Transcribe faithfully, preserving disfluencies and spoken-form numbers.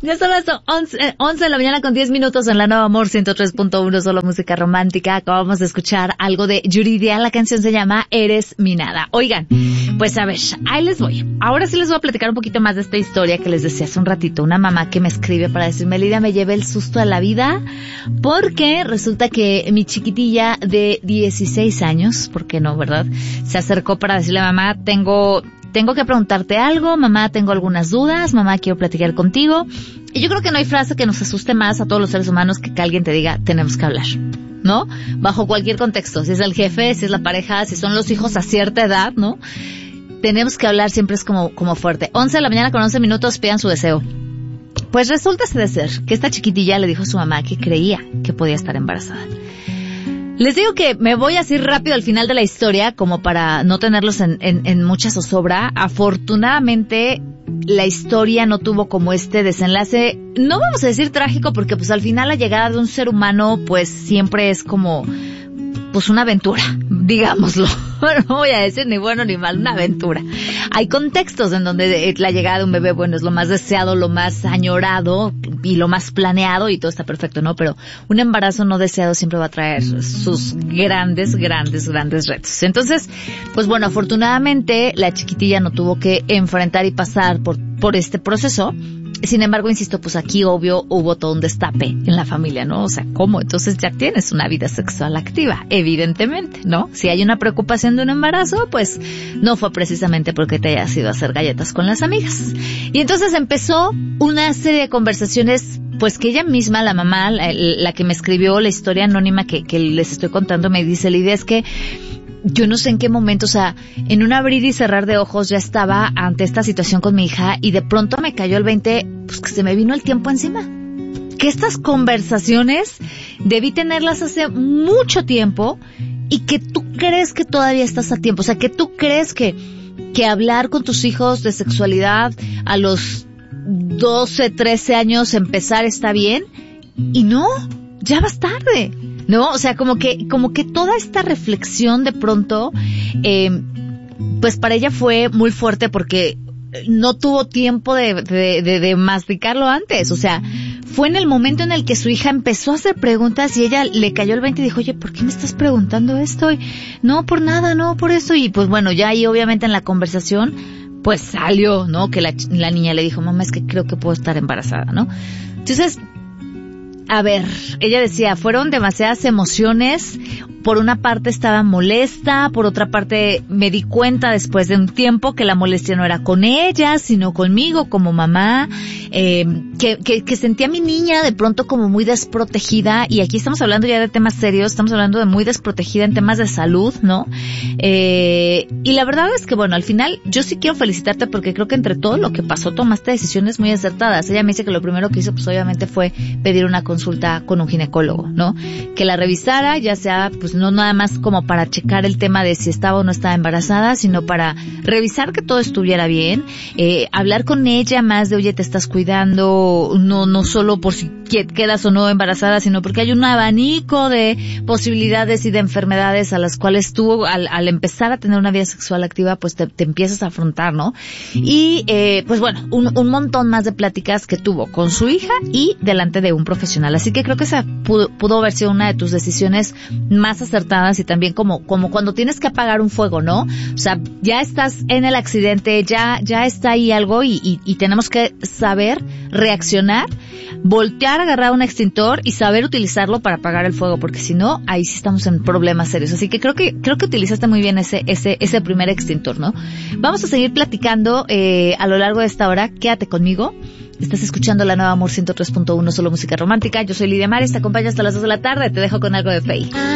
Ya son las once, eh, once de la mañana con diez minutos en la Nueva Amor ciento tres punto uno, solo música romántica. Acabamos de escuchar algo de Yuridia, la canción se llama Eres mi nada. Oigan, pues a ver, ahí les voy. Ahora sí les voy a platicar un poquito más de esta historia que les decía hace un ratito. Una mamá que me escribe para decirme, Lidia, me llevé el susto de la vida porque resulta que mi chiquitilla de dieciséis años, ¿por qué no, verdad? Se acercó para decirle, mamá, tengo... Tengo que preguntarte algo, mamá, tengo algunas dudas, mamá, quiero platicar contigo. Y yo creo que no hay frase que nos asuste más a todos los seres humanos que que alguien te diga, tenemos que hablar, ¿no? Bajo cualquier contexto, si es el jefe, si es la pareja, si son los hijos a cierta edad, ¿no? Tenemos que hablar, siempre es como, como fuerte. once de la mañana con once minutos, pidan su deseo. Pues resulta de ser que esta chiquitilla le dijo a su mamá que creía que podía estar embarazada. Les digo que me voy así rápido al final de la historia, como para no tenerlos en, en, en mucha zozobra. Afortunadamente, la historia no tuvo como este desenlace, no vamos a decir trágico, porque pues al final la llegada de un ser humano, pues siempre es como, pues una aventura, digámoslo. No voy a decir ni bueno ni mal, una aventura. Hay contextos en donde la llegada de un bebé, bueno, es lo más deseado, lo más añorado y lo más planeado y todo está perfecto, ¿no? Pero un embarazo no deseado siempre va a traer sus grandes, grandes, grandes retos. Entonces, pues bueno, afortunadamente la chiquitilla no tuvo que enfrentar y pasar por, por este proceso. Sin embargo, insisto, pues aquí obvio hubo todo un destape en la familia, ¿no? O sea, ¿cómo? Entonces ya tienes una vida sexual activa, evidentemente, ¿no? Si hay una preocupación de un embarazo, pues no fue precisamente porque te hayas ido a hacer galletas con las amigas. Y entonces empezó una serie de conversaciones, pues que ella misma, la mamá, la, la que me escribió la historia anónima que, que les estoy contando, me dice, la idea es que yo no sé en qué momento, o sea, en un abrir y cerrar de ojos ya estaba ante esta situación con mi hija y de pronto me cayó el veinte, pues que se me vino el tiempo encima. Que estas conversaciones debí tenerlas hace mucho tiempo y que tú crees que todavía estás a tiempo. O sea, que tú crees que, que hablar con tus hijos de sexualidad a los doce, trece años empezar está bien y no, ya vas tarde. ¿No? O sea, como que, como que toda esta reflexión de pronto, eh, pues para ella fue muy fuerte porque no tuvo tiempo de, de, de, de masticarlo antes. O sea, fue en el momento en el que su hija empezó a hacer preguntas y ella le cayó el veinte y dijo, oye, ¿por qué me estás preguntando esto? Y, no, por nada, no, por eso. Y pues bueno, ya ahí obviamente en la conversación, pues salió, ¿no? Que la, la niña le dijo, mamá, es que creo que puedo estar embarazada, ¿no? Entonces, a ver, ella decía, fueron demasiadas emociones. Por una parte estaba molesta, por otra parte me di cuenta después de un tiempo que la molestia no era con ella, sino conmigo como mamá, eh, que, que, que sentía a mi niña de pronto como muy desprotegida, y aquí estamos hablando ya de temas serios, estamos hablando de muy desprotegida en temas de salud, ¿no? Eh, y la verdad es que bueno, al final yo sí quiero felicitarte porque creo que entre todo lo que pasó tomaste decisiones muy acertadas. Ella me dice que lo primero que hizo pues obviamente fue pedir una consulta con un ginecólogo, ¿no? Que la revisara, ya sea pues no nada más como para checar el tema de si estaba o no estaba embarazada, sino para revisar que todo estuviera bien, eh, hablar con ella más de, oye, te estás cuidando, no no solo por si quedas o no embarazada, sino porque hay un abanico de posibilidades y de enfermedades a las cuales tú, al, al empezar a tener una vida sexual activa, pues te, te empiezas a afrontar, ¿no? Y, eh, pues bueno, un, un montón más de pláticas que tuvo con su hija y delante de un profesional. Así que creo que esa pudo, pudo haber sido una de tus decisiones más acertadas y también como, como cuando tienes que apagar un fuego, ¿no? O sea, ya estás en el accidente, ya, ya está ahí algo y, y, y tenemos que saber reaccionar, voltear, agarrar un extintor y saber utilizarlo para apagar el fuego, porque si no, ahí sí estamos en problemas serios. Así que creo que, creo que utilizaste muy bien ese, ese, ese primer extintor, ¿no? Vamos a seguir platicando, eh, a lo largo de esta hora. Quédate conmigo. Estás escuchando la Nueva Amor ciento tres punto uno, solo música romántica. Yo soy Lidia Maris, te acompaño hasta las dos de la tarde. Te dejo con algo de Faye.